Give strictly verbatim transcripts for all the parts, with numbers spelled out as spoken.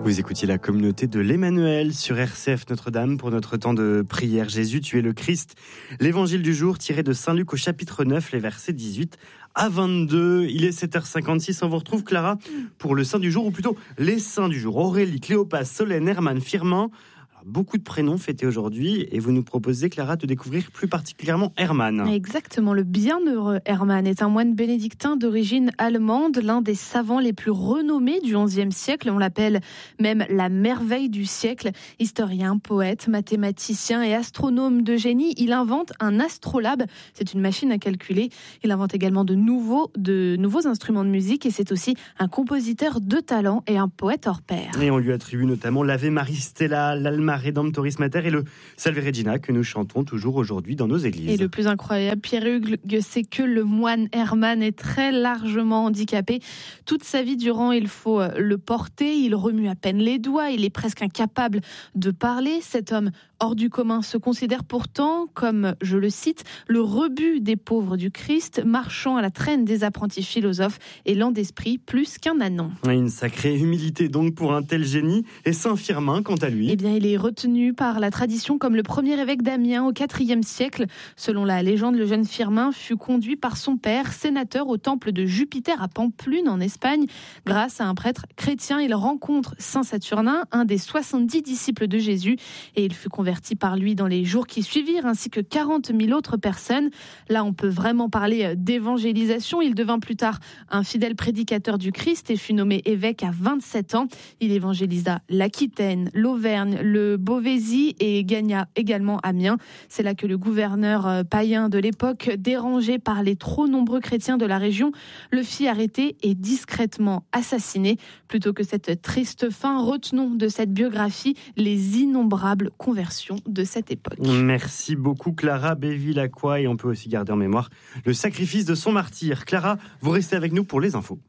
Vous écoutiez la communauté de l'Emmanuel sur R C F Notre-Dame pour notre temps de prière. Jésus, tu es le Christ. L'évangile du jour tiré de Saint Luc au chapitre neuf, les versets dix-huit à vingt-deux. Il est sept heures cinquante-six. On vous retrouve, Clara, pour le saint du jour, ou plutôt les saints du jour. Aurélie, Cléopas, Solène, Herman, Firmin. Beaucoup de prénoms fêtés aujourd'hui et vous nous proposez, Clara, de découvrir plus particulièrement Herman. Exactement, le bienheureux Herman est un moine bénédictin d'origine allemande, l'un des savants les plus renommés du onzième siècle. On l'appelle même la merveille du siècle. Historien, poète, mathématicien et astronome de génie, il invente un astrolabe. C'est une machine à calculer. Il invente également de nouveaux, de nouveaux instruments de musique et c'est aussi un compositeur de talent et un poète hors pair. Et on lui attribue notamment l'Ave Maris Stella, l'Alma Redemptoris Mater et le Salve Regina que nous chantons toujours aujourd'hui dans nos églises. Et le plus incroyable, Pierre-Hugues, c'est que le moine Herman est très largement handicapé. Toute sa vie durant, il faut le porter, il remue à peine les doigts, il est presque incapable de parler. Cet homme hors du commun se considère pourtant comme, je le cite, le rebut des pauvres du Christ, marchant à la traîne des apprentis philosophes et lent d'esprit plus qu'un ânon. Une sacrée humilité donc pour un tel génie. Et Saint Firmin, quant à lui, eh bien, il est retenu par la tradition comme le premier évêque d'Amiens au quatrième siècle. Selon la légende, le jeune Firmin fut conduit par son père, sénateur au temple de Jupiter à Pampelune en Espagne. Grâce à un prêtre chrétien, il rencontre Saint Saturnin, un des soixante-dix disciples de Jésus, et il fut converti par lui dans les jours qui suivirent, ainsi que quarante mille autres personnes. Là, on peut vraiment parler d'évangélisation. Il devint plus tard un fidèle prédicateur du Christ et fut nommé évêque à vingt-sept ans. Il évangélisa l'Aquitaine, l'Auvergne, le Beauvaisis et gagna également Amiens. C'est là que le gouverneur païen de l'époque, dérangé par les trop nombreux chrétiens de la région, le fit arrêter et discrètement assassiner. Plutôt que cette triste fin, retenons de cette biographie les innombrables conversions de cette époque. Merci beaucoup, Clara Béville-Lacroix, et on peut aussi garder en mémoire le sacrifice de son martyr. Clara, vous restez avec nous pour les infos.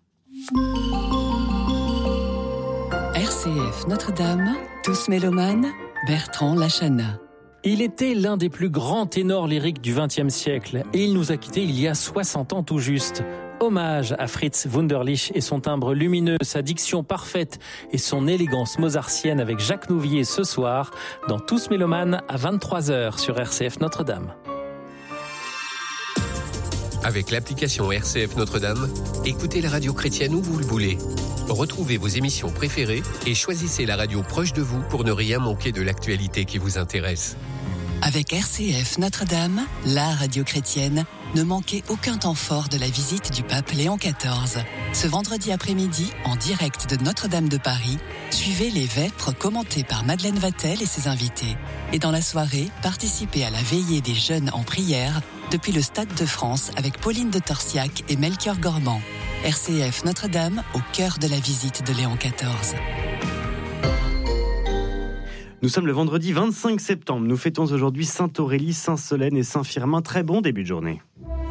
R C F Notre-Dame, tous mélomanes, Bertrand Lachana. Il était l'un des plus grands ténors lyriques du vingtième siècle et il nous a quittés il y a soixante ans tout juste. Hommage à Fritz Wunderlich et son timbre lumineux, sa diction parfaite et son élégance mozartienne avec Jacques Nouvier ce soir dans Tous mélomanes à vingt-trois heures sur R C F Notre-Dame. Avec l'application R C F Notre-Dame, écoutez la radio chrétienne où vous le voulez. Retrouvez vos émissions préférées et choisissez la radio proche de vous pour ne rien manquer de l'actualité qui vous intéresse. Avec R C F Notre-Dame, la radio chrétienne, ne manquez aucun temps fort de la visite du pape Léon quatorze. Ce vendredi après-midi, en direct de Notre-Dame de Paris, suivez les vêpres commentées par Madeleine Vatel et ses invités. Et dans la soirée, participez à la veillée des jeunes en prière depuis le Stade de France avec Pauline de Torsiac et Melchior Gormand. R C F Notre-Dame, au cœur de la visite de Léon quatorze. Nous sommes le vendredi vingt-cinq septembre. Nous fêtons aujourd'hui Sainte Aurélie, Saint Solène et Saint Firmin. Très bon début de journée.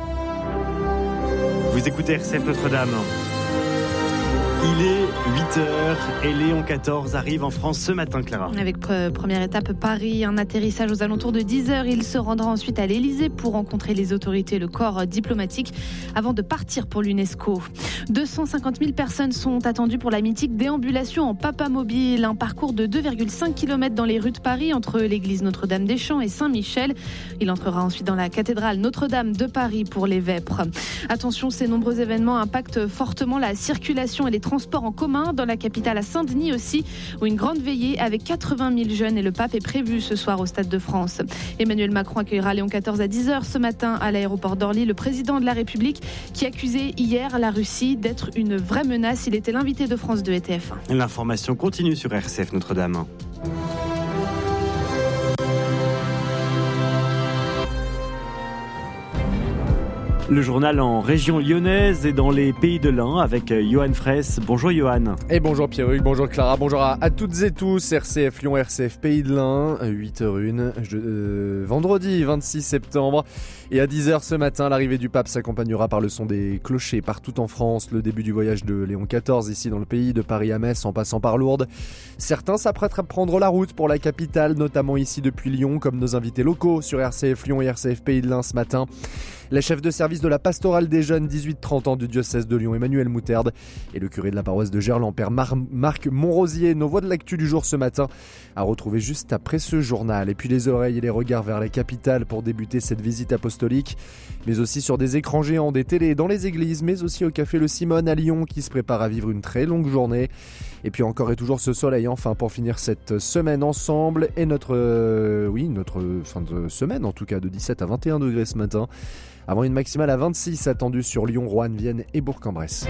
Vous écoutez R C F Notre-Dame. Il est huit heures et Léon quatorze arrive en France ce matin, Clara. Avec pre- première étape Paris, un atterrissage aux alentours de dix heures. Il se rendra ensuite à l'Élysée pour rencontrer les autorités et le corps diplomatique avant de partir pour l'UNESCO. deux cent cinquante mille personnes sont attendues pour la mythique déambulation en papamobile, un parcours de deux virgule cinq kilomètres dans les rues de Paris entre l'église Notre-Dame-des-Champs et Saint-Michel. Il entrera ensuite dans la cathédrale Notre-Dame de Paris pour les vêpres. Attention, ces nombreux événements impactent fortement la circulation et les transports en commun dans la capitale à Saint-Denis aussi, où une grande veillée avec quatre-vingt mille jeunes et le pape est prévu ce soir au Stade de France. Emmanuel Macron accueillera Léon quatorze à dix heures ce matin à l'aéroport d'Orly, le président de la République qui accusait hier la Russie d'être une vraie menace. Il était l'invité de France deux et T F un. L'information continue sur R C F Notre-Dame. Le journal en région lyonnaise et dans les pays de l'Ain avec Johan Fraisse. Bonjour Johan. Et bonjour Pierre-Hugues, bonjour Clara, bonjour à, à toutes et tous. R C F Lyon, R C F Pays de l'Ain, huit heures zéro un, je, euh, vendredi vingt-six septembre. Et à dix heures ce matin, l'arrivée du pape s'accompagnera par le son des clochers partout en France. Le début du voyage de Léon quatorze ici dans le pays, de Paris à Metz en passant par Lourdes. Certains s'apprêtent à prendre la route pour la capitale, notamment ici depuis Lyon, comme nos invités locaux sur R C F Lyon et R C F Pays de l'Ain ce matin. La chef de service de la pastorale des jeunes dix-huit trente ans du diocèse de Lyon, Emmanuel Moutarde, et le curé de la paroisse de Gerland, Père Mar- Marc Monrosier. Nos voix de l'actu du jour ce matin à retrouver juste après ce journal. Et puis les oreilles et les regards vers la capitale pour débuter cette visite apostolique, mais aussi sur des écrans géants, des télés dans les églises, mais aussi au café Le Simone à Lyon qui se prépare à vivre une très longue journée. Et puis encore et toujours ce soleil, enfin, pour finir cette semaine ensemble et notre, euh, oui, notre fin de semaine en tout cas, de dix-sept à vingt et un degrés ce matin, avant une maximale à vingt-six attendue sur Lyon, Roanne, Vienne et Bourg-en-Bresse.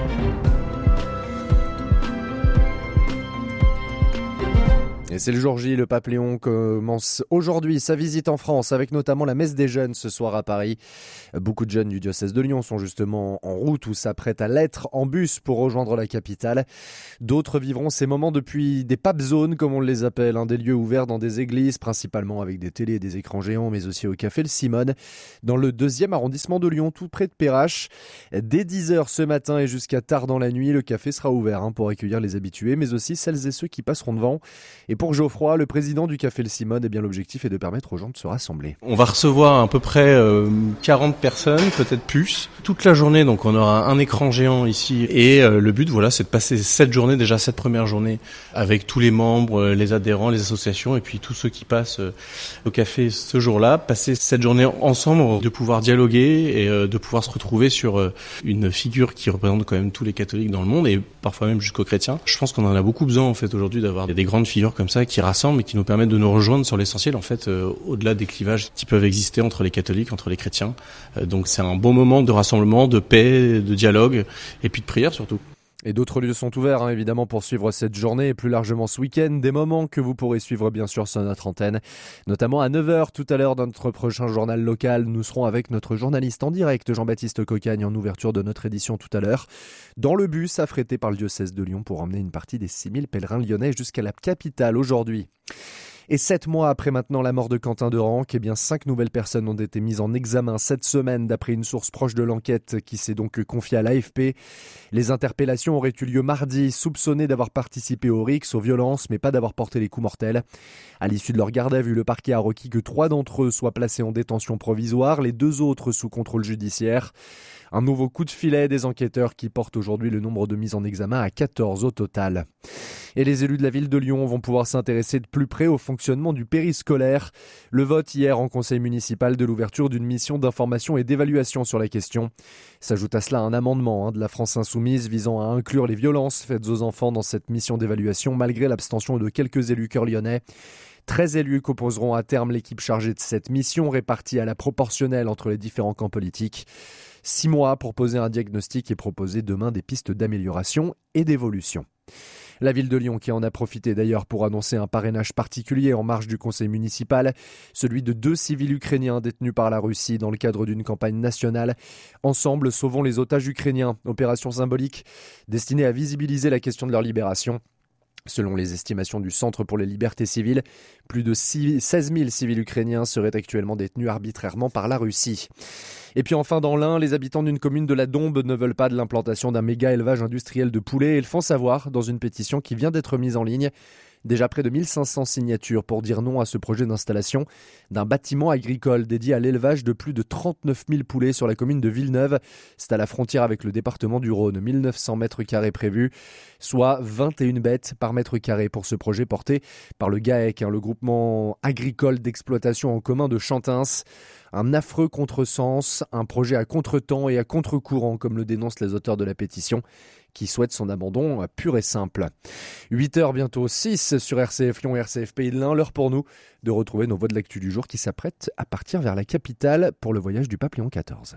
Et c'est le jour J, le pape Léon commence aujourd'hui sa visite en France avec notamment la messe des jeunes ce soir à Paris. Beaucoup de jeunes du diocèse de Lyon sont justement en route ou s'apprêtent à l'être en bus pour rejoindre la capitale. D'autres vivront ces moments depuis des pape zones comme on les appelle, hein, des lieux ouverts dans des églises, principalement avec des télés et des écrans géants, mais aussi au café Le Simone, dans le deuxième arrondissement de Lyon, tout près de Perrache. Dès dix heures ce matin et jusqu'à tard dans la nuit, le café sera ouvert hein, pour accueillir les habitués, mais aussi celles et ceux qui passeront devant. Et pour Geoffroy, le président du café Le Simone, eh bien, l'objectif est de permettre aux gens de se rassembler. On va recevoir à peu près euh, quarante personnes, peut-être plus, toute la journée. Donc on aura un écran géant ici et euh, le but, voilà, c'est de passer cette journée, déjà cette première journée, avec tous les membres, euh, les adhérents, les associations et puis tous ceux qui passent euh, au café ce jour-là, passer cette journée ensemble, de pouvoir dialoguer et euh, de pouvoir se retrouver sur euh, une figure qui représente quand même tous les catholiques dans le monde et parfois même jusqu'aux chrétiens. Je pense qu'on en a beaucoup besoin en fait aujourd'hui d'avoir des grandes figures comme ça qui rassemblent et qui nous permettent de nous rejoindre sur l'essentiel en fait, euh, au-delà des clivages qui peuvent exister entre les catholiques, entre les chrétiens. Euh, donc c'est un bon moment de rassemblement, de paix, de dialogue et puis de prière surtout. Et d'autres lieux sont ouverts, hein, évidemment, pour suivre cette journée et plus largement ce week-end. Des moments que vous pourrez suivre, bien sûr, sur notre antenne. Notamment à neuf heures, tout à l'heure, dans notre prochain journal local. Nous serons avec notre journaliste en direct, Jean-Baptiste Cocagne, en ouverture de notre édition tout à l'heure, dans le bus affrété par le diocèse de Lyon pour emmener une partie des six mille pèlerins lyonnais jusqu'à la capitale aujourd'hui. Et sept mois après maintenant la mort de Quentin de Ranc, eh bien cinq nouvelles personnes ont été mises en examen cette semaine d'après une source proche de l'enquête qui s'est donc confiée à l'A F P. Les interpellations auraient eu lieu mardi, soupçonnés d'avoir participé aux rixes, aux violences, mais pas d'avoir porté les coups mortels. À l'issue de leur garde à vue, le parquet a requis que trois d'entre eux soient placés en détention provisoire, les deux autres sous contrôle judiciaire. Un nouveau coup de filet des enquêteurs qui porte aujourd'hui le nombre de mises en examen à quatorze au total. Et les élus de la ville de Lyon vont pouvoir s'intéresser de plus près au fonctionnement du périscolaire. Le vote hier en conseil municipal de l'ouverture d'une mission d'information et d'évaluation sur la question. S'ajoute à cela un amendement hein, de la France Insoumise visant à inclure les violences faites aux enfants dans cette mission d'évaluation malgré l'abstention de quelques élus cœur lyonnais. treize élus composeront à terme l'équipe chargée de cette mission répartie à la proportionnelle entre les différents camps politiques. Six mois pour poser un diagnostic et proposer demain des pistes d'amélioration et d'évolution. La ville de Lyon qui en a profité d'ailleurs pour annoncer un parrainage particulier en marge du conseil municipal, celui de deux civils ukrainiens détenus par la Russie dans le cadre d'une campagne nationale. Ensemble, sauvons les otages ukrainiens, opération symbolique destinée à visibiliser la question de leur libération. Selon les estimations du Centre pour les libertés civiles, plus de seize mille civils ukrainiens seraient actuellement détenus arbitrairement par la Russie. Et puis enfin dans l'Ain, les habitants d'une commune de la Dombe ne veulent pas de l'implantation d'un méga élevage industriel de poulets et le font savoir dans une pétition qui vient d'être mise en ligne. Déjà près de mille cinq cents signatures pour dire non à ce projet d'installation d'un bâtiment agricole dédié à l'élevage de plus de trente-neuf mille poulets sur la commune de Villeneuve. C'est à la frontière avec le département du Rhône, mille neuf cents mètres carrés prévus, soit vingt et une bêtes par mètre carré pour ce projet porté par le GAEC, hein, le groupement agricole d'exploitation en commun de Chantins. Un affreux contresens, un projet à contre-temps et à contre-courant, comme le dénoncent les auteurs de la pétition, qui souhaitent son abandon pur et simple. huit heures bientôt, six sur R C F Lyon et R C F Pays de l'Ain. L'heure pour nous de retrouver nos voix de l'actu du jour qui s'apprêtent à partir vers la capitale pour le voyage du pape Léon quatorze.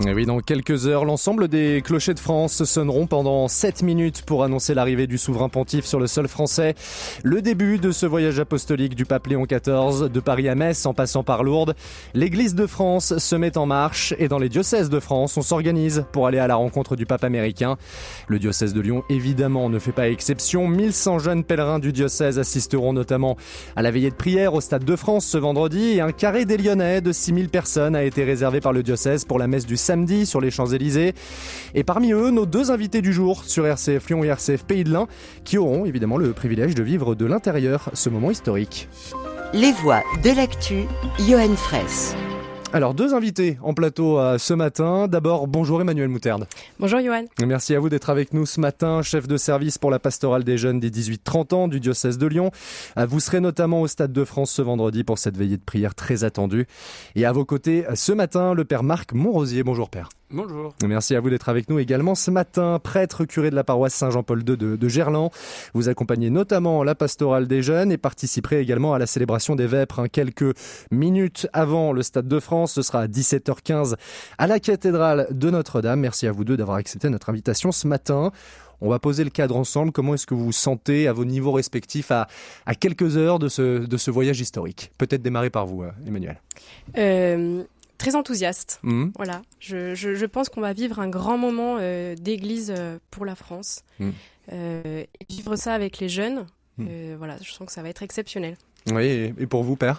Et oui, dans quelques heures, l'ensemble des clochers de France sonneront pendant sept minutes pour annoncer l'arrivée du souverain pontife sur le sol français. Le début de ce voyage apostolique du pape Léon quatorze, de Paris à Metz en passant par Lourdes. L'Église de France se met en marche et dans les diocèses de France, on s'organise pour aller à la rencontre du pape américain. Le diocèse de Lyon, évidemment, ne fait pas exception. mille cent jeunes pèlerins du diocèse assisteront notamment à la veillée de prière au Stade de France ce vendredi et un carré des Lyonnais de six mille personnes a été réservé par le diocèse pour la messe du samedi sur les Champs-Élysées. Et parmi eux, nos deux invités du jour sur R C F Lyon et R C F Pays de l'Ain qui auront évidemment le privilège de vivre de l'intérieur ce moment historique. Les voix de l'actu, Johan Fraisse. Alors, deux invités en plateau euh, ce matin. D'abord, bonjour Emmanuel Mouterde. Bonjour Johan. Merci à vous d'être avec nous ce matin, chef de service pour la pastorale des jeunes des dix-huit trente ans du diocèse de Lyon. Euh, vous serez notamment au Stade de France ce vendredi pour cette veillée de prière très attendue. Et à vos côtés, ce matin, le père Marc Montrosier. Bonjour père. Bonjour. Merci à vous d'être avec nous également ce matin, prêtre curé de la paroisse Saint-Jean-Paul deux de, de Gerland. Vous accompagnez notamment la pastorale des jeunes et participerez également à la célébration des vêpres hein, quelques minutes avant le Stade de France. Ce sera à dix-sept heures quinze à la cathédrale de Notre-Dame. Merci à vous deux d'avoir accepté notre invitation ce matin. On va poser le cadre ensemble. Comment est-ce que vous vous sentez à vos niveaux respectifs à, à quelques heures de ce, de ce voyage historique? Peut-être démarrer par vous, Emmanuel. Euh... Très enthousiaste. Mmh. Voilà. Je, je, je pense qu'on va vivre un grand moment euh, d'église euh, pour la France. Mmh. Euh, et vivre ça avec les jeunes, mmh. euh, voilà, je sens que ça va être exceptionnel. Oui, et, et pour vous, père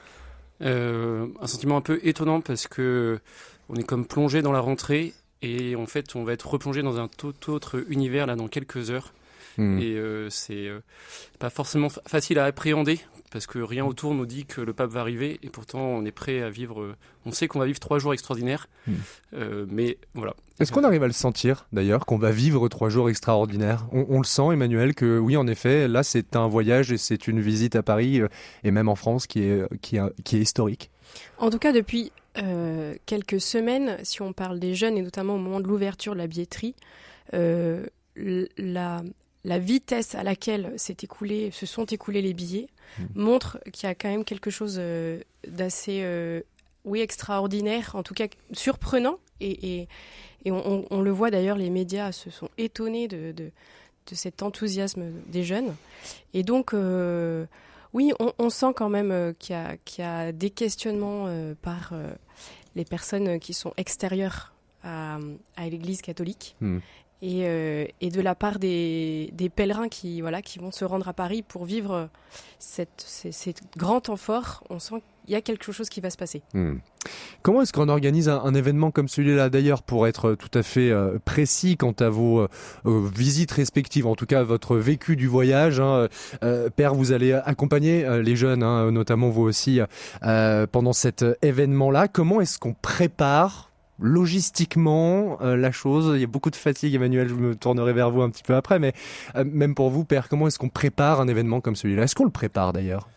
euh, Un sentiment un peu étonnant parce que on est comme plongé dans la rentrée et en fait, on va être replongé dans un tout autre univers là dans quelques heures. Mmh. Et euh, c'est euh, pas forcément f- facile à appréhender parce que rien autour nous dit que le pape va arriver et pourtant on est prêt à vivre, euh, on sait qu'on va vivre trois jours extraordinaires, mmh. euh, mais voilà. Est-ce qu'on arrive à le sentir d'ailleurs, qu'on va vivre trois jours extraordinaires? on, on le sent Emmanuel que oui en effet, là c'est un voyage et c'est une visite à Paris euh, et même en France qui est, qui est, qui est historique. En tout cas depuis euh, quelques semaines, si on parle des jeunes et notamment au moment de l'ouverture de la billetterie, euh, la... La vitesse à laquelle s'est écoulé, se sont écoulés les billets mmh. montre qu'il y a quand même quelque chose euh, d'assez euh, oui, extraordinaire, en tout cas surprenant. Et, et, et on, on le voit d'ailleurs, les médias se sont étonnés de, de, de cet enthousiasme des jeunes. Et donc, euh, oui, on, on sent quand même euh, qu'il, y a, qu'il y a des questionnements euh, par euh, les personnes qui sont extérieures à, à l'Église catholique. Mmh. Et, euh, et de la part des, des pèlerins qui, voilà, qui vont se rendre à Paris pour vivre cette, ces, ces grands temps forts, on sent qu'il y a quelque chose qui va se passer. Mmh. Comment est-ce qu'on organise un, un événement comme celui-là d'ailleurs pour être tout à fait euh, précis quant à vos euh, visites respectives, en tout cas votre vécu du voyage hein, euh, Père, vous allez accompagner euh, les jeunes, hein, notamment vous aussi, euh, pendant cet événement-là. Comment est-ce qu'on prépare logistiquement euh, la chose? Il y a beaucoup de fatigue, Emmanuel, je me tournerai vers vous un petit peu après, mais euh, même pour vous, Père, comment est-ce qu'on prépare un événement comme celui-là? Est-ce qu'on le prépare d'ailleurs?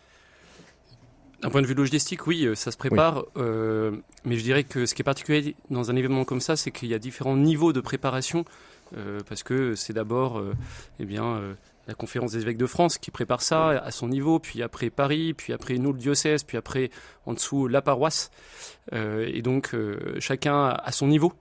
D'un point de vue logistique, oui, ça se prépare, oui. euh, mais je dirais que ce qui est particulier dans un événement comme ça, c'est qu'il y a différents niveaux de préparation, euh, parce que c'est d'abord euh, eh bien, euh, la conférence des évêques de France qui prépare ça à son niveau, puis après Paris, puis après nous le diocèse, puis après en dessous la paroisse. Euh, et donc euh, chacun à son niveau.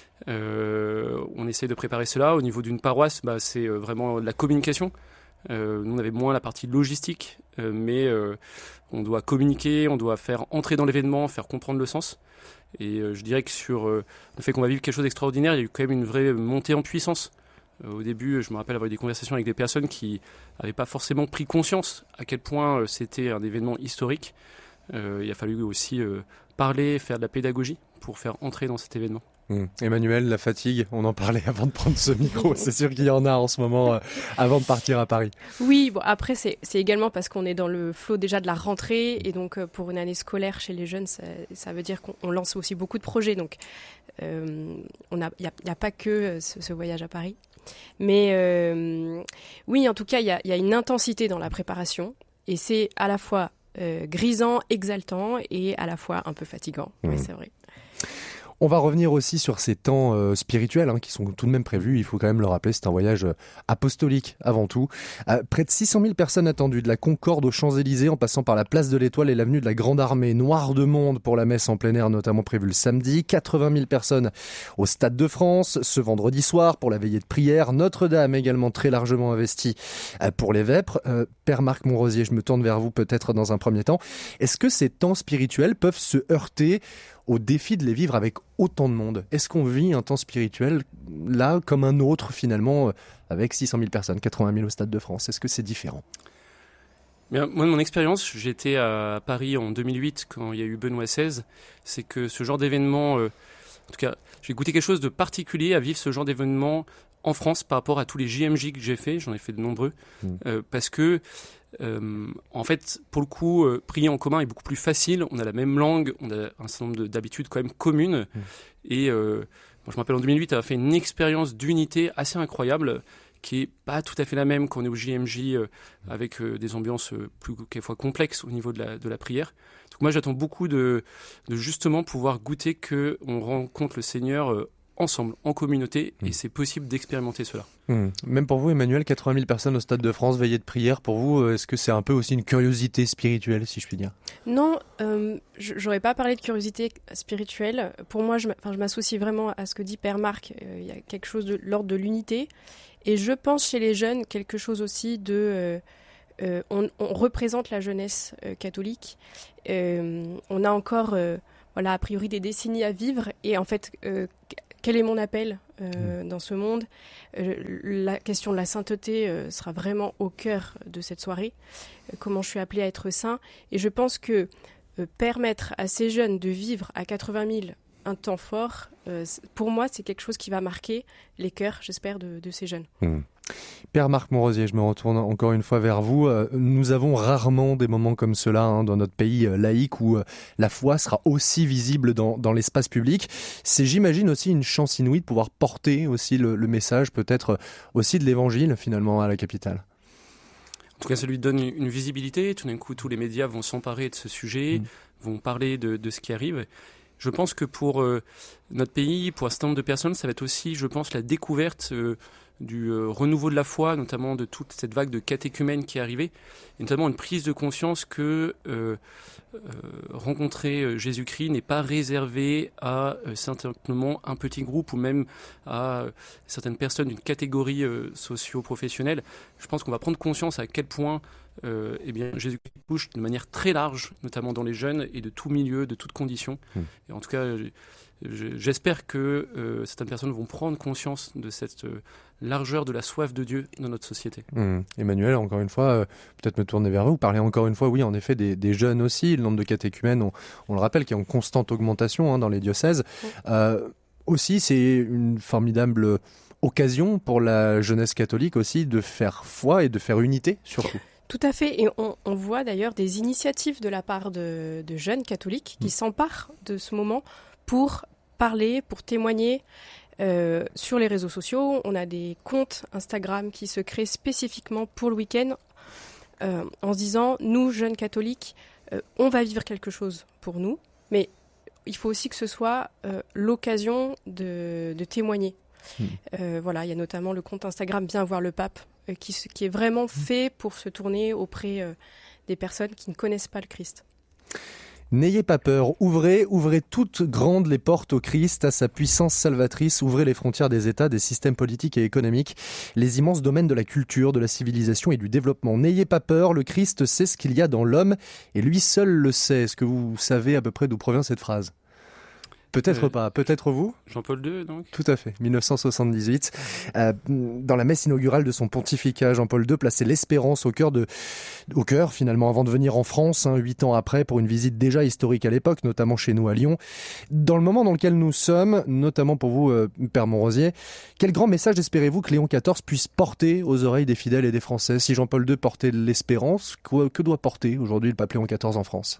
Euh, on essaie de préparer cela. Au niveau d'une paroisse, bah, c'est vraiment de la communication. Euh, nous on avait moins la partie logistique, euh, mais euh, on doit communiquer, on doit faire entrer dans l'événement, faire comprendre le sens. Et euh, je dirais que sur euh, le fait qu'on va vivre quelque chose d'extraordinaire, il y a eu quand même une vraie montée en puissance. Au début, je me rappelle avoir eu des conversations avec des personnes qui n'avaient pas forcément pris conscience à quel point c'était un événement historique. Euh, il a fallu aussi euh, parler, faire de la pédagogie pour faire entrer dans cet événement. Mmh. Emmanuel, la fatigue, on en parlait avant de prendre ce micro, c'est sûr qu'il y en a en ce moment euh, avant de partir à Paris. Oui, bon, après c'est, c'est également parce qu'on est dans le flot déjà de la rentrée et donc euh, pour une année scolaire chez les jeunes, ça, ça veut dire qu'on lance aussi beaucoup de projets. Donc euh, il n'y a, y a pas que ce, ce voyage à Paris. Mais euh, oui, en tout cas, il y a, y a une intensité dans la préparation et c'est à la fois euh, grisant, exaltant et à la fois un peu fatigant. Mmh. Oui, c'est vrai. On va revenir aussi sur ces temps euh, spirituels hein, qui sont tout de même prévus. Il faut quand même le rappeler, c'est un voyage euh, apostolique avant tout. Euh, près de six cent mille personnes attendues, de la Concorde aux Champs-Élysées en passant par la place de l'Étoile et l'avenue de la Grande Armée. Noir de monde pour la messe en plein air, notamment prévue le samedi. quatre-vingt mille personnes au Stade de France ce vendredi soir pour la veillée de prière. Notre-Dame également très largement investie euh, pour les vêpres. Euh, Père Marc Monrosier, je me tourne vers vous peut-être dans un premier temps. Est-ce que ces temps spirituels peuvent se heurter au défi de les vivre avec autant de monde? Est-ce qu'on vit un temps spirituel là comme un autre finalement avec six cent mille personnes, quatre-vingt mille au Stade de France? Est-ce que c'est différent? Bien, moi, de mon expérience, j'étais à Paris en deux mille huit quand il y a eu Benoît seize. C'est que ce genre d'événement, euh, en tout cas, j'ai goûté quelque chose de particulier à vivre ce genre d'événement en France par rapport à tous les J M J que j'ai fait. J'en ai fait de nombreux. Mmh. Euh, parce que Euh, en fait, pour le coup, euh, prier en commun est beaucoup plus facile. On a la même langue, on a un certain nombre de, d'habitudes quand même communes. Mmh. Et euh, moi, je me rappelle en deux mille huit, avoir fait une expérience d'unité assez incroyable, qui est pas tout à fait la même quand on est au J M J, euh, avec euh, des ambiances euh, plus quelquefois complexes au niveau de la, de la prière. Donc moi, j'attends beaucoup de, de justement pouvoir goûter que on rencontre le Seigneur euh, ensemble, en communauté, mmh. et c'est possible d'expérimenter cela. Mmh. Même pour vous, Emmanuel, quatre-vingt mille personnes au Stade de France, veillée de prière, pour vous, est-ce que c'est un peu aussi une curiosité spirituelle, si je puis dire? Non, euh, j'aurais pas parlé de curiosité spirituelle. Pour moi, je, je m'associe vraiment à ce que dit Père Marc. Euh, il y a quelque chose de l'ordre de l'unité. Et je pense chez les jeunes quelque chose aussi de... Euh, euh, on, on représente la jeunesse euh, catholique. Euh, on a encore, euh, voilà, a priori des décennies à vivre. Et en fait... Euh, Quel est mon appel euh, mmh. dans ce monde? euh, La question de la sainteté euh, sera vraiment au cœur de cette soirée. Euh, comment je suis appelée à être saint? Et je pense que euh, permettre à ces jeunes de vivre à quatre-vingt mille un temps fort, euh, pour moi, c'est quelque chose qui va marquer les cœurs, j'espère, de, de ces jeunes. Mmh. Père Marc Monrosier, je me retourne encore une fois vers vous. Euh, nous avons rarement des moments comme cela hein, dans notre pays euh, laïque où euh, la foi sera aussi visible dans, dans l'espace public. C'est, j'imagine, aussi une chance inouïe de pouvoir porter aussi le, le message, peut-être aussi de l'évangile, finalement, à la capitale. En tout cas, ça lui donne une visibilité. Tout d'un coup, tous les médias vont s'emparer de ce sujet, mmh. vont parler de, de ce qui arrive. Je pense que pour euh, notre pays, pour un certain nombre de personnes, ça va être aussi, je pense, la découverte euh, du euh, renouveau de la foi, notamment de toute cette vague de catéchumènes qui est arrivée, et notamment une prise de conscience que euh, euh, rencontrer euh, Jésus-Christ n'est pas réservé à euh, simplement un petit groupe ou même à euh, certaines personnes d'une catégorie euh, socio-professionnelle. Je pense qu'on va prendre conscience à quel point Euh, eh bien, Jésus-Christ touche de manière très large, notamment dans les jeunes et de tout milieu, de toutes conditions. Mmh. Et en tout cas, je, j'espère que euh, certaines personnes vont prendre conscience de cette euh, largeur de la soif de Dieu dans notre société. Mmh. Emmanuel, encore une fois, euh, peut-être me tourner vers vous. Vous parlez encore une fois, oui, en effet, des, des jeunes aussi. Le nombre de catéchumènes, on, on le rappelle, qui est en constante augmentation hein, dans les diocèses. Mmh. Euh, aussi, c'est une formidable occasion pour la jeunesse catholique aussi de faire foi et de faire unité, surtout. Tout à fait, et on, on voit d'ailleurs des initiatives de la part de, de jeunes catholiques qui mmh. s'emparent de ce moment pour parler, pour témoigner euh, sur les réseaux sociaux. On a des comptes Instagram qui se créent spécifiquement pour le week-end euh, en se disant, nous, jeunes catholiques, euh, on va vivre quelque chose pour nous, mais il faut aussi que ce soit euh, l'occasion de, de témoigner. Mmh. Euh, voilà, il y a notamment le compte Instagram Bien voir le pape, euh, qui, qui est vraiment fait pour se tourner auprès euh, des personnes qui ne connaissent pas le Christ. N'ayez pas peur, ouvrez, ouvrez toutes grandes les portes au Christ, à sa puissance salvatrice, ouvrez les frontières des États, des systèmes politiques et économiques, les immenses domaines de la culture, de la civilisation et du développement. N'ayez pas peur, le Christ sait ce qu'il y a dans l'homme et lui seul le sait. Est-ce que vous savez à peu près d'où provient cette phrase ? Peut-être euh, pas, peut-être vous Jean-Paul deux, donc. Tout à fait, dix-neuf cent soixante-dix-huit. Euh, dans la messe inaugurale de son pontificat, Jean-Paul deux plaçait l'espérance au cœur, de, au cœur finalement, avant de venir en France, hein, huit ans après, pour une visite déjà historique à l'époque, notamment chez nous à Lyon. Dans le moment dans lequel nous sommes, notamment pour vous, euh, Père Monrosier, quel grand message espérez-vous que Léon quatorze puisse porter aux oreilles des fidèles et des Français? Si Jean-Paul deux portait l'espérance, que, que doit porter aujourd'hui le pape Léon quatorze en France?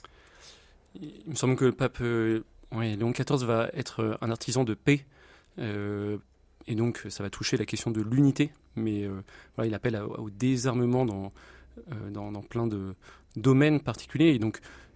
Il me semble que le pape... Euh... Oui, Léon quatorze va être un artisan de paix, euh, et donc ça va toucher la question de l'unité, mais euh, voilà, il appelle à, au désarmement dans, euh, dans, dans plein de domaines particuliers, et donc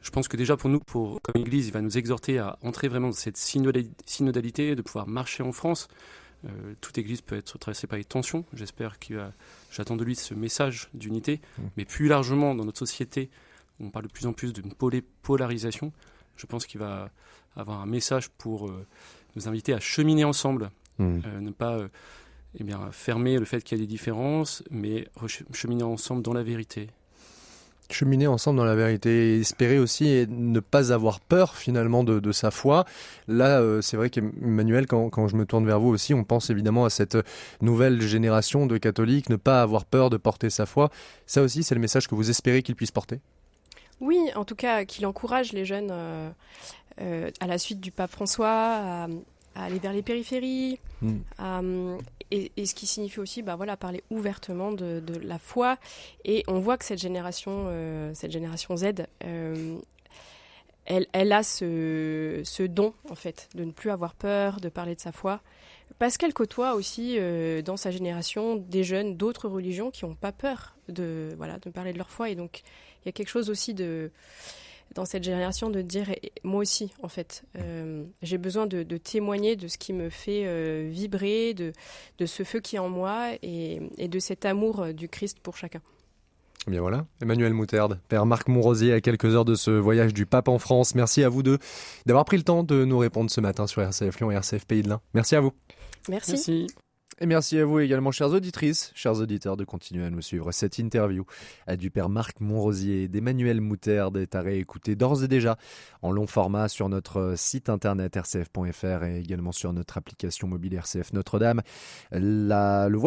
je pense que déjà pour nous, pour, comme Église, il va nous exhorter à entrer vraiment dans cette synodalité, de pouvoir marcher en France. Euh, toute Église peut être traversée par les tensions. J'espère qu'il va, j'attends de lui ce message d'unité. Mmh. Mais plus largement, dans notre société, on parle de plus en plus d'une polarisation. Je pense qu'il va avoir un message pour euh, nous inviter à cheminer ensemble, mmh. euh, ne pas euh, eh bien, fermer le fait qu'il y a des différences, mais cheminer ensemble dans la vérité. Cheminer ensemble dans la vérité, espérer aussi et ne pas avoir peur finalement de, de sa foi. Là, euh, c'est vrai qu'Emmanuel, quand, quand je me tourne vers vous aussi, on pense évidemment à cette nouvelle génération de catholiques, ne pas avoir peur de porter sa foi. Ça aussi, c'est le message que vous espérez qu'ils puissent porter ? Oui, en tout cas, qu'il encourage les jeunes euh, euh, à la suite du pape François à, à aller vers les périphéries, mmh. à, et, et ce qui signifie aussi bah, voilà, parler ouvertement de, de la foi. Et on voit que cette génération, euh, cette génération Z, euh, elle, elle a ce, ce don, en fait, de ne plus avoir peur, de parler de sa foi. Parce qu'elle côtoie aussi, euh, dans sa génération, des jeunes d'autres religions qui n'ont pas peur de, voilà, de parler de leur foi. Et donc, il y a quelque chose aussi de... dans cette génération de dire moi aussi en fait euh, j'ai besoin de, de témoigner de ce qui me fait euh, vibrer, de, de ce feu qui est en moi et, et de cet amour du Christ pour chacun. Eh bien voilà, Emmanuel Moutarde, Père Marc Monrosier à quelques heures de ce voyage du pape en France. Merci à vous deux d'avoir pris le temps de nous répondre ce matin sur R C F Lyon et R C F Pays de l'Ain. Merci à vous. Merci. Merci. Et merci à vous également, chères auditrices, chers auditeurs, de continuer à nous suivre. Cette interview du Père Marc Monrosier et d'Emmanuel Moutarde est à réécouter d'ores et déjà en long format sur notre site internet r c f point f r et également sur notre application mobile R C F Notre-Dame. La, le